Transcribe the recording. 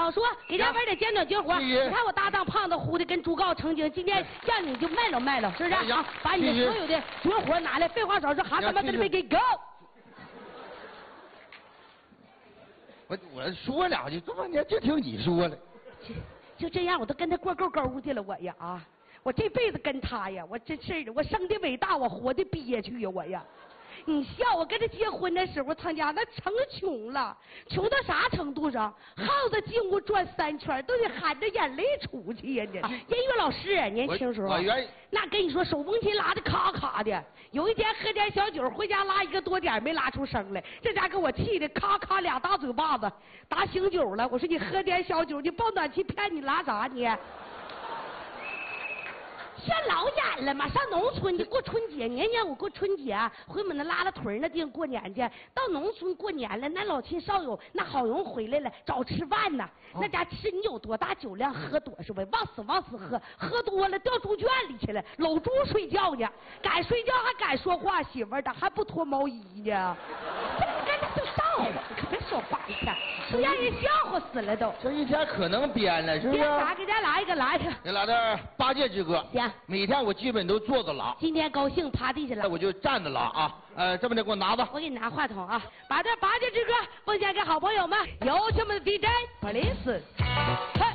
少说，给家玩点简短绝活。你看我搭档胖子呼的跟猪羔成精，今天让你就卖了，是不是？啊，把你所有的绝活拿来。废话少说，哈他妈跟没给 go。 我说两句，这半天就听你说了。 就这样，我都跟他过够勾的了，我呀啊！我这辈子跟他呀，我真是的，我生的伟大，我活的憋屈呀，我呀！你笑，我跟他结婚的时候，他家那成穷了，穷到啥程度上？耗子进屋转3圈，都得含着眼泪出去呀！这音乐老师年轻时候，那跟你说手风琴拉的咔咔的。有一天喝点小酒，回家拉1个多点没拉出声来，这家给我气的咔咔2大嘴巴子，打醒酒了。我说你喝点小酒，你抱暖气片你拉啥你？上老远了嘛，上农村你过春节，年年我过春节，回我们那拉拉屯那地方过年去。到农村过年了，那老亲少友那好容易回来了，找吃饭呢。那家吃你有多大酒量喝多少呗，往死喝，喝多了掉猪圈里去了，搂猪睡觉去，敢睡觉还敢说话，媳妇儿的还不脱毛衣呢。跟他就笑话，可别说话一天，都让人笑话死了都。 这一天可能编了，是不是？ 编啥？给咱来一个，来一个。 给来点8戒之歌。 行。 每天我基本都坐着拉。今天高兴趴地下了。 我就站着拉啊。这么的，给我拿着。 我给你拿话筒啊，把这8戒之歌奉献给好朋友们，有请我们的 DJ Police。